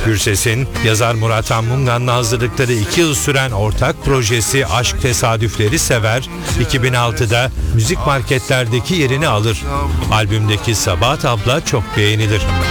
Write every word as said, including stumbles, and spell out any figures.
Gürses'in yazar Murat Anmungan'la hazırlıkları iki yıl süren ortak projesi Aşk Tesadüfleri Sever, iki bin altıda müzik marketlerdeki yerini alır. Albümdeki Sabahat Abla çok beğenilir.